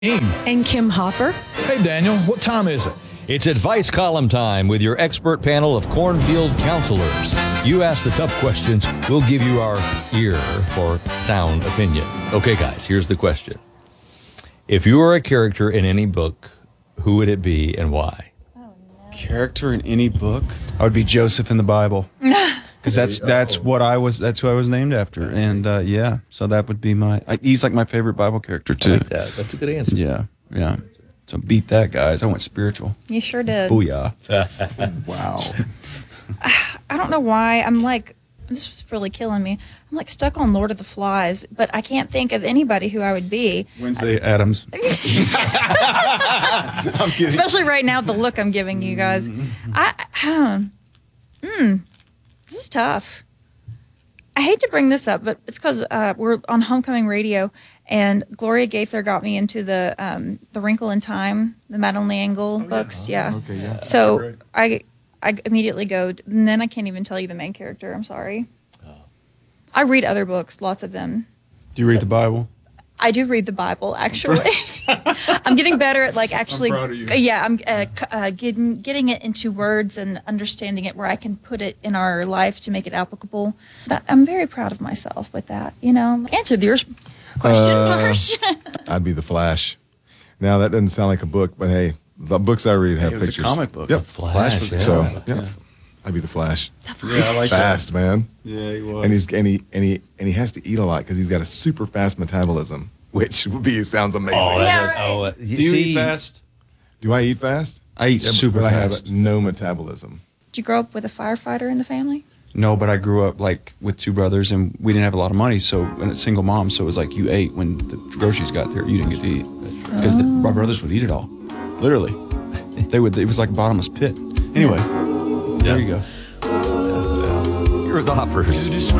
And Kim Hopper. Hey, Daniel, what time is it? It's advice column time with your expert panel of cornfield counselors. You ask the tough questions, we'll give you our ear for sound opinion. Okay, guys, here's the question. If you were a character in any book, who would it be and why? Character in any book? I would be Joseph in the Bible. Because that's who I was named after. And yeah, so that would be he's like my favorite Bible character too. I like that. That's a good answer. Yeah. So beat that, guys. I went spiritual. You sure did. Booyah. Wow. I don't know why. This was really killing me. I'm like stuck on Lord of the Flies, but I can't think of anybody who I would be. Wednesday Addams. I'm kidding. Especially right now, the look I'm giving you guys. This is tough. I hate to bring this up, but it's because we're on Homecoming Radio, and Gloria Gaither got me into the Wrinkle in Time, the Madeleine L'Engle books. Yeah. Okay, yeah. So I immediately go, and then I can't even tell you the main character. I'm sorry. I read other books, lots of them. Do you read the Bible? I do read the Bible, actually. I'm getting better at actually. I'm proud of you. Yeah, I'm getting it into words and understanding it where I can put it in our life to make it applicable. I'm very proud of myself with that. Answered your question, Marsh. I'd be the Flash. Now that doesn't sound like a book, but hey, the books I read have It was pictures. a comic book. Yep. Flash, was yeah. So yeah, I'd be the Flash. Yeah, I like Fast, man. Yeah, he was. And he has to eat a lot because he's got a super fast metabolism, which sounds amazing. Yeah, Do you eat fast? Do I eat fast? I eat super but fast. I have no metabolism. Did you grow up with a firefighter in the family? No, but I grew up with two brothers, and we didn't have a lot of money, and a single mom, so it was like you ate when the groceries got there. You didn't get to eat because my brothers would eat it all, literally. They would. It was like a bottomless pit. Anyway, there you go. You're the hoppers.